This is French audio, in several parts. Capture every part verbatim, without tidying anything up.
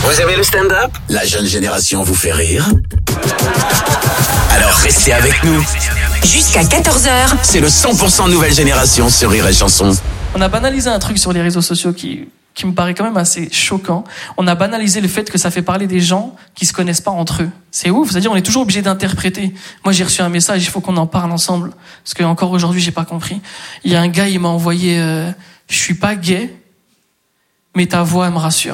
Vous aimez le stand-up? La jeune génération vous fait rire? Alors restez avec nous. Jusqu'à quatorze heures. C'est le cent pour cent nouvelle génération sur Rire et Chanson. On a banalisé un truc sur les réseaux sociaux qui, qui me paraît quand même assez choquant. On a banalisé le fait que ça fait parler des gens qui se connaissent pas entre eux. C'est ouf, c'est-à-dire on est toujours obligé d'interpréter. Moi j'ai reçu un message, il faut qu'on en parle ensemble. Parce que encore aujourd'hui j'ai pas compris. Il y a un gars, il m'a envoyé euh, « Je suis pas gay, mais ta voix elle me rassure ».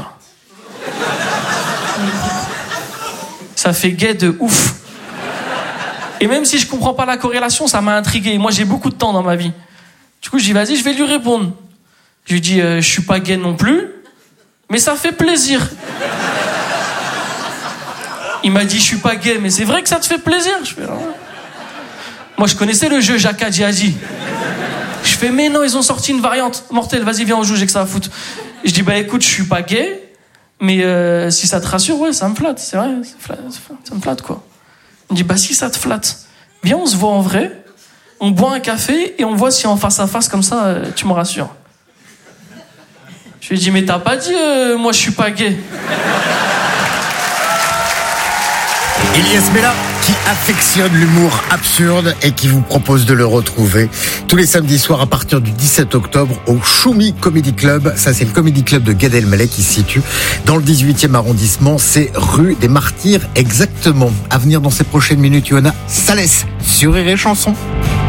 Ça fait gay de ouf. Et même si je comprends pas la corrélation, ça m'a intrigué. Moi, j'ai beaucoup de temps dans ma vie. Du coup, je dis, vas-y, je vais lui répondre. Je lui dis, euh, je suis pas gay non plus, mais ça fait plaisir. Il m'a dit, je suis pas gay, mais c'est vrai que ça te fait plaisir. Je fais, ah. Moi, je connaissais le jeu Jaka Djihadi. Je fais, mais non, ils ont sorti une variante mortelle. Vas-y, viens, on joue, j'ai que ça à foutre. Je dis, bah écoute, je suis pas gay, mais euh, si ça te rassure, ouais, ça me flatte, c'est vrai, ça, flatte, ça me flatte, quoi. Il me dit, bah si ça te flatte, viens, on se voit en vrai, on boit un café et on voit si en face à face, comme ça, euh, tu me rassures. Je lui dis, mais t'as pas dit, euh, moi je suis pas gay. Ilias Mela, qui affectionne l'humour absurde et qui vous propose de le retrouver tous les samedis soirs à partir du dix-sept octobre au Choumi Comedy Club. Ça, c'est le Comedy Club de Gad Elmaleh qui se situe dans le dix-huitième arrondissement. C'est rue des Martyrs exactement. À venir dans ces prochaines minutes, Johanna Salès sur Rire et Chanson.